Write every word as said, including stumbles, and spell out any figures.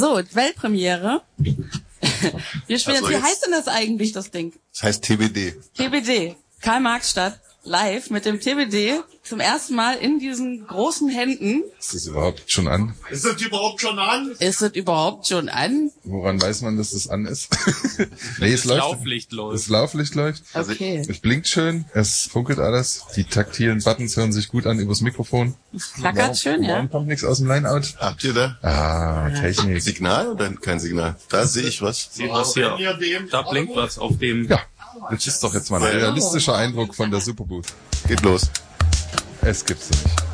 So, Weltpremiere. Wir spielen jetzt, Also wie jetzt- heißt denn das eigentlich, das Ding? Das heißt T B D. T B D. Karl-Marx-Stadt. Live mit dem T B D. Zum ersten Mal in diesen großen Händen. Ist das überhaupt schon an? Ist das überhaupt schon an? Ist es überhaupt schon an? Woran weiß man, dass es an ist? Nee, es Das läuft. Lauflicht läuft. Das Lauflicht läuft. Okay. Es blinkt schön, es funkelt alles. Die taktilen Buttons hören sich gut an übers Mikrofon. Klackert schön, ja. Warum kommt nichts aus dem Lineout? Habt ihr da Ah, Technik. Signal oder kein Signal? Da sehe ich was. Sieht was hier. Da blinkt was auf dem. Ja, das ist doch jetzt mal ein realistischer Eindruck von der Superbooth. Geht los. Es gibt's doch nicht.